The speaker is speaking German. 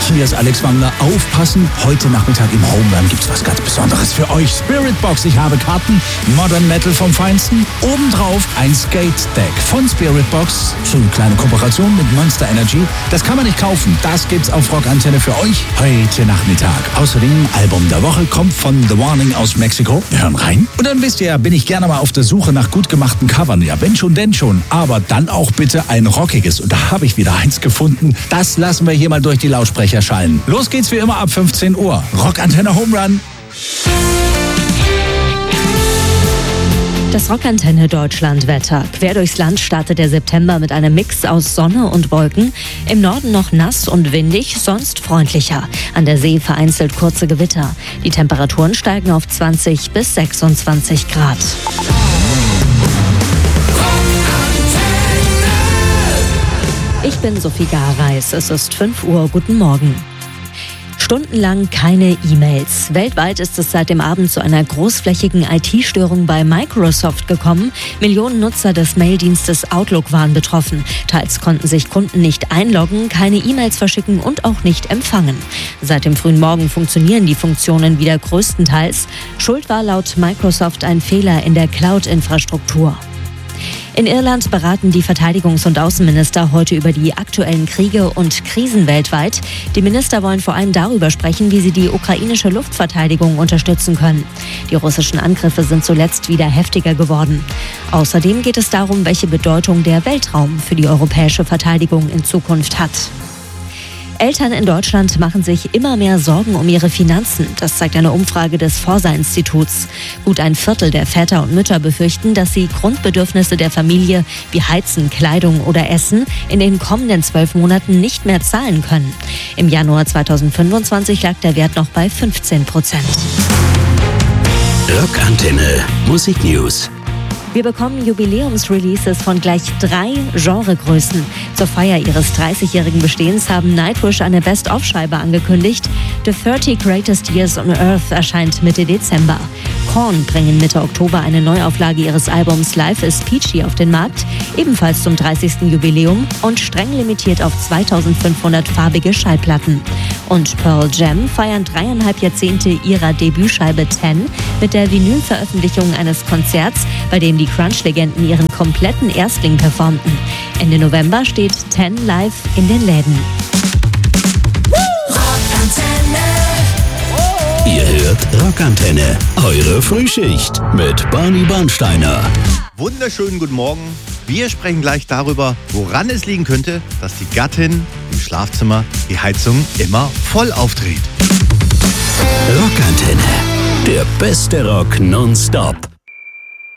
Hier ist Alex Wangler. Aufpassen, heute Nachmittag im Home Run gibt's was ganz Besonderes für euch. Spiritbox, ich habe Karten, Modern Metal vom Feinsten. Obendrauf ein Skate-Deck von Spiritbox. So eine kleine Kooperation mit Monster Energy. Das kann man nicht kaufen, das gibt's auf Rockantenne für euch heute Nachmittag. Außerdem, Album der Woche kommt von The Warning aus Mexiko. Wir hören rein. Und dann wisst ihr, bin ich gerne mal auf der Suche nach gut gemachten Covern. Ja, wenn schon, denn schon. Aber dann auch bitte ein rockiges. Und da habe ich wieder eins gefunden. Das lassen wir hier mal durch die Lautsprecher schallen. Los geht's wie immer ab 15 Uhr. Rockantenne Home Run. Das Rockantenne Deutschland-Wetter. Quer durchs Land startet der September mit einem Mix aus Sonne und Wolken. Im Norden noch nass und windig, sonst freundlicher. An der See vereinzelt kurze Gewitter. Die Temperaturen steigen auf 20 bis 26 Grad. Ich bin Sophie Gareis. Es ist 5 Uhr. Guten Morgen. Stundenlang keine E-Mails. Weltweit ist es seit dem Abend zu einer großflächigen IT-Störung bei Microsoft gekommen. Millionen Nutzer des Maildienstes Outlook waren betroffen. Teils konnten sich Kunden nicht einloggen, keine E-Mails verschicken und auch nicht empfangen. Seit dem frühen Morgen funktionieren die Funktionen wieder größtenteils. Schuld war laut Microsoft ein Fehler in der Cloud-Infrastruktur. In Irland beraten die Verteidigungs- und Außenminister heute über die aktuellen Kriege und Krisen weltweit. Die Minister wollen vor allem darüber sprechen, wie sie die ukrainische Luftverteidigung unterstützen können. Die russischen Angriffe sind zuletzt wieder heftiger geworden. Außerdem geht es darum, welche Bedeutung der Weltraum für die europäische Verteidigung in Zukunft hat. Eltern in Deutschland machen sich immer mehr Sorgen um ihre Finanzen. Das zeigt eine Umfrage des Forsa-Instituts. Gut ein Viertel der Väter und Mütter befürchten, dass sie Grundbedürfnisse der Familie wie Heizen, Kleidung oder Essen in den kommenden 12 Monaten nicht mehr zahlen können. Im Januar 2025 lag der Wert noch bei 15%. Rockantenne Musik News. Wir bekommen Jubiläumsreleases von gleich 3 Genregrößen. Zur Feier ihres 30-jährigen Bestehens haben Nightwish eine Best-of-Scheibe angekündigt. The 30 Greatest Years on Earth erscheint Mitte Dezember. Korn bringen Mitte Oktober eine Neuauflage ihres Albums Life is Peachy auf den Markt, ebenfalls zum 30. Jubiläum und streng limitiert auf 2500 farbige Schallplatten. Und Pearl Jam feiern 3,5 Jahrzehnte ihrer Debütscheibe 10 mit der Vinylveröffentlichung eines Konzerts, bei dem die Crunch-Legenden ihren kompletten Erstling performten. Ende November steht 10 live in den Läden. Ihr hört Rockantenne, eure Frühschicht mit Barney Bernsteiner. Wunderschönen guten Morgen. Wir sprechen gleich darüber, woran es liegen könnte, dass die Gattin im Schlafzimmer die Heizung immer voll aufdreht. Rockantenne, der beste Rock nonstop.